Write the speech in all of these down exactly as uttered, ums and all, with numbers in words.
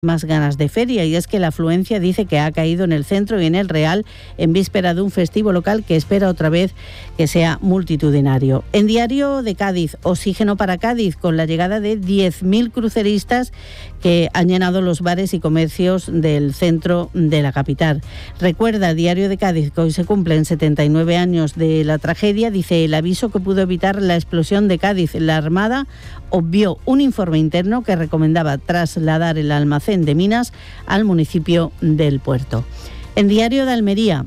más ganas de feria, y es que la afluencia dice que ha caído en el Centro y en el Real en víspera de un festivo local que espera otra vez que sea multitudinario. En Diario de Cádiz, oxígeno para Cádiz, con la llegada de diez mil cruceristas que han llenado los bares y comercios del centro de la capital. Recuerda Diario de Cádiz que hoy se cumplen setenta y nueve años de la tragedia. Dice: el aviso que pudo evitar la explosión de Cádiz, la Armada obvió un informe interno que recomendaba trasladar el almacén de minas al municipio del Puerto. En Diario de Almería,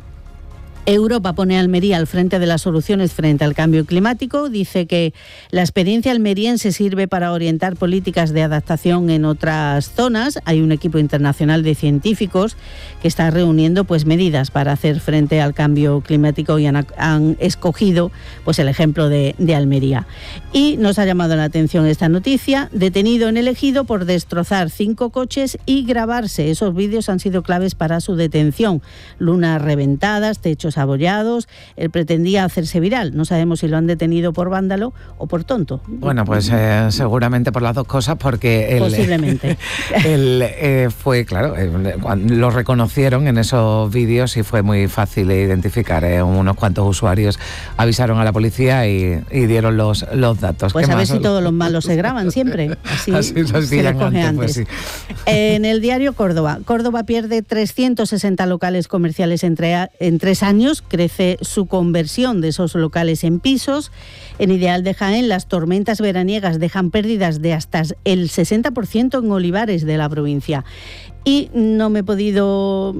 Europa pone a Almería al frente de las soluciones frente al cambio climático. Dice que la experiencia almeriense sirve para orientar políticas de adaptación en otras zonas. Hay un equipo internacional de científicos que está reuniendo pues medidas para hacer frente al cambio climático y han, han escogido pues el ejemplo de, de Almería. Y nos ha llamado la atención esta noticia: detenido en El Ejido por destrozar cinco coches y grabarse. Esos vídeos han sido claves para su detención. Lunas reventadas, techos abollados. Él pretendía hacerse viral. No sabemos si lo han detenido por vándalo o por tonto. Bueno, pues eh, seguramente por las dos cosas, porque él, posiblemente él eh, fue, claro, eh, lo reconocieron en esos vídeos y fue muy fácil de identificar. Eh, unos cuantos usuarios avisaron a la policía y, y dieron los, los datos. Pues a ver si todos los malos se graban siempre. Así, Así se les coge antes. antes. Pues sí. En el Diario Córdoba, Córdoba pierde trescientos sesenta locales comerciales entre, en tres años. Crece su conversión de esos locales en pisos. En Ideal de Jaén, las tormentas veraniegas dejan pérdidas de hasta el sesenta por ciento en olivares de la provincia. Y no me he podido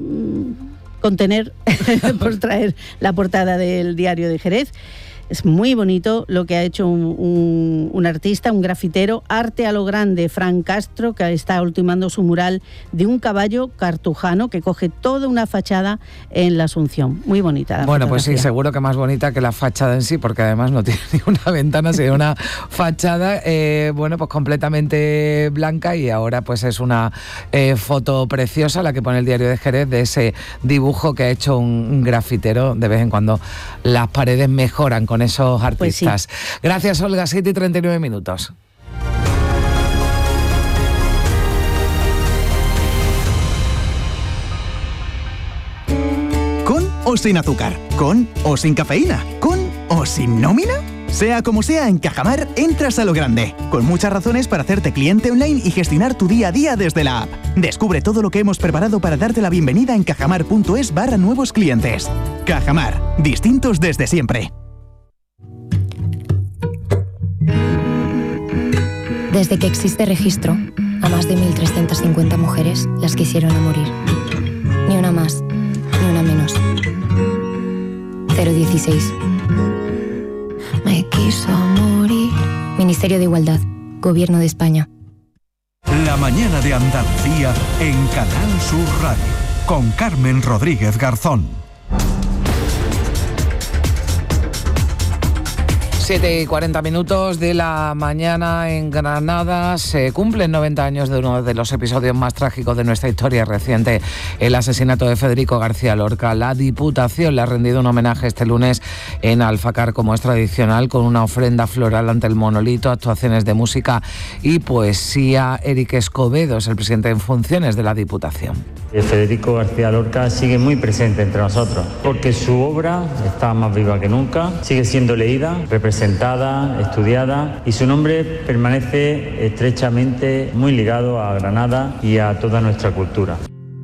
contener por traer la portada del Diario de Jerez. Es muy bonito lo que ha hecho un, un, un artista, un grafitero, arte a lo grande, Fran Castro, que está ultimando su mural de un caballo cartujano que coge toda una fachada en la Asunción. Muy bonita la Bueno, pues sí, fotografía. seguro que más bonita que la fachada en sí, porque además no tiene ni una ventana, sino una fachada, eh, bueno, pues completamente blanca, y ahora pues es una eh, foto preciosa la que pone el Diario de Jerez de ese dibujo que ha hecho un, un grafitero. De vez en cuando las paredes mejoran con con esos artistas. Pues sí. Gracias, Olga. siete y treinta y nueve minutos. ¿Con o sin azúcar? ¿Con o sin cafeína? ¿Con o sin nómina? Sea como sea, en Cajamar entras a lo grande, con muchas razones para hacerte cliente online y gestionar tu día a día desde la app. Descubre todo lo que hemos preparado para darte la bienvenida en cajamar.es barra nuevos clientes. Cajamar, distintos desde siempre. Desde que existe registro, a más de mil trescientas cincuenta mujeres las quisieron a morir. Ni una más, ni una menos. cero dieciséis. Me quiso morir. Ministerio de Igualdad, Gobierno de España. La mañana de Andalucía en Canal Sur Radio, con Carmen Rodríguez Garzón. siete y cuarenta minutos de la mañana en Granada. Se cumplen noventa años de uno de los episodios más trágicos de nuestra historia reciente, el asesinato de Federico García Lorca. La Diputación le ha rendido un homenaje este lunes en Alfacar, como es tradicional, con una ofrenda floral ante el monolito, actuaciones de música y poesía. Eric Escobedo es el presidente en funciones de la Diputación. Federico García Lorca sigue muy presente entre nosotros, porque su obra está más viva que nunca, sigue siendo leída, representada, estudiada, y su nombre permanece estrechamente muy ligado a Granada y a toda nuestra cultura.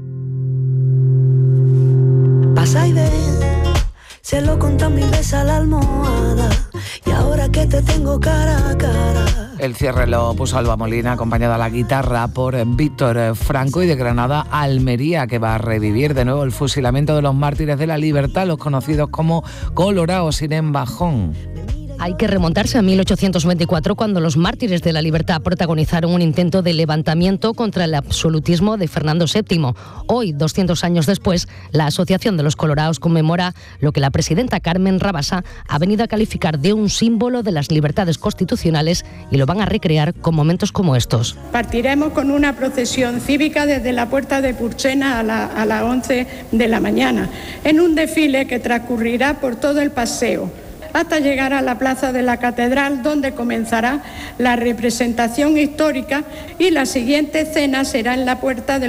Pasa y ven, se lo conté mil veces a la almohada, y ahora que te tengo cara a cara. El cierre lo puso Alba Molina, acompañada a la guitarra por Víctor Franco, y de Granada a Almería, que va a revivir de nuevo el fusilamiento de los mártires de la libertad, los conocidos como Colorados sin embajón. Hay que remontarse a mil ochocientos veinticuatro, cuando los mártires de la libertad protagonizaron un intento de levantamiento contra el absolutismo de Fernando séptimo. Hoy, doscientos años después, la Asociación de los Colorados conmemora lo que la presidenta Carmen Rabasa ha venido a calificar de un símbolo de las libertades constitucionales, y lo van a recrear con momentos como estos. Partiremos con una procesión cívica desde la puerta de Purchena a, la, a las once de la mañana, en un desfile que transcurrirá por todo el paseo. hasta llegar a la Plaza de la Catedral, donde comenzará la representación histórica, y la siguiente cena será en la Puerta del